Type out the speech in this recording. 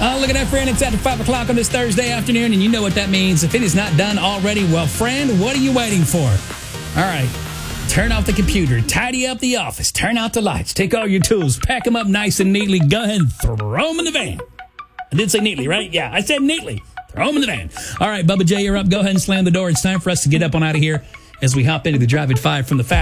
Look at that, friend. It's after 5 o'clock on this Thursday afternoon, and you know what that means. If it is not done already, well, friend, what are you waiting for? All right. Turn off the computer. Tidy up the office. Turn out the lights. Take all your tools. Pack them up nice and neatly. Go ahead and throw them in the van. I did say neatly, right? Yeah, I said neatly. Throw them in the van. All right, Bubba J, you're up. Go ahead and slam the door. It's time for us to get up on out of here as we hop into the Drive at 5 from the Fast